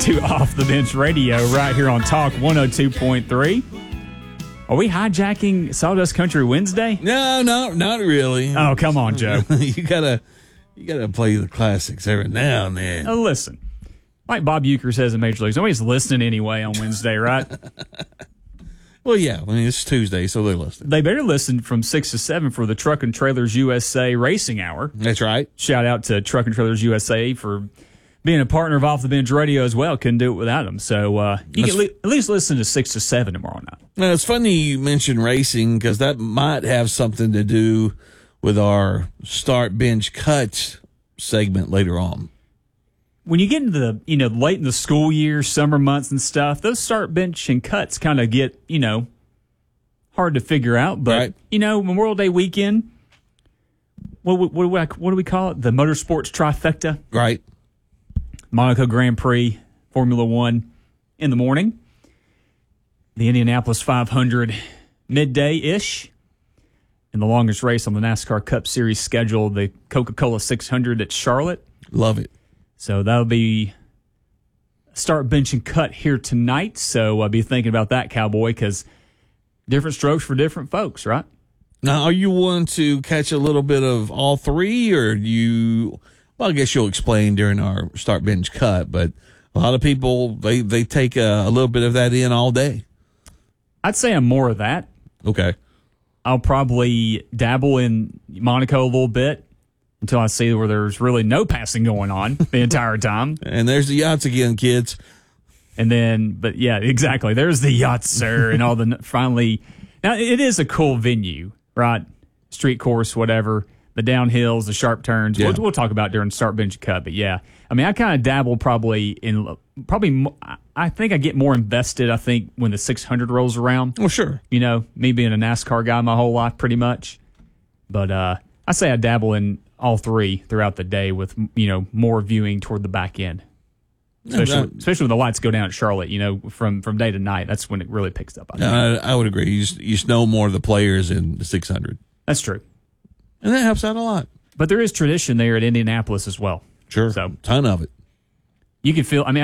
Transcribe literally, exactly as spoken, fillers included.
to Off the Bench Radio right here on Talk one oh two point three. Are we hijacking Sawdust Country Wednesday? No, no, not really. Oh, come on, Joe. you gotta, you gotta play the classics every now and then. Oh, listen, like Bob Uecker says in Major Leagues, nobody's listening anyway on Wednesday, right? Well, yeah. I mean, it's Tuesday, so they're listening. They better listen from six to seven for the Truck and Trailers U S A Racing Hour. That's right. Shout out to Truck and Trailers U S A for being a partner of Off the Bench Radio as well. Couldn't do it without them. So uh, you can le- at least listen to six to seven tomorrow night. Now, it's funny you mentioned racing because that might have something to do with our Start Bench Cuts segment later on. When you get into the, you know, late in the school year, summer months and stuff, those start bench and cuts kind of get, you know, hard to figure out. But, right. you know, Memorial Day weekend, what, what, what, do we, what do we call it? The motorsports trifecta. Right. Monaco Grand Prix, Formula One in the morning. The Indianapolis five hundred midday-ish. And the longest race on the NASCAR Cup Series schedule, the Coca-Cola six hundred at Charlotte. Love it. So that'll be start, bench, and cut here tonight. So I'll be thinking about that, Cowboy, because different strokes for different folks, right? Now, are you wanting to catch a little bit of all three, or do you... Well, I guess you'll explain during our start, bench, cut, but a lot of people, they, they take a, a little bit of that in all day. I'd say I'm more of that. Okay. I'll probably dabble in Monaco a little bit until I see where there's really no passing going on the entire time. And there's the yachts again, kids. And then, but yeah, exactly. There's the yachts, sir, and all the finally. Now, it is a cool venue, right? Street course, whatever. The downhills, the sharp turns. Yeah. We'll, we'll talk about during start, bench, cut. But yeah, I mean, I kind of dabble probably in, probably, I think I get more invested, I think, when the six hundred rolls around. Well, sure. You know, me being a NASCAR guy my whole life, pretty much. But uh, I say I dabble in all three throughout the day with, you know, more viewing toward the back end. Especially, that, especially when the lights go down at Charlotte, you know, from, from day to night. That's when it really picks up. I, think. I, I would agree. You just, you just know more of the players in the six hundred. That's true. And that helps out a lot. But there is tradition there at Indianapolis as well. Sure. So, ton of it. You can feel, I mean,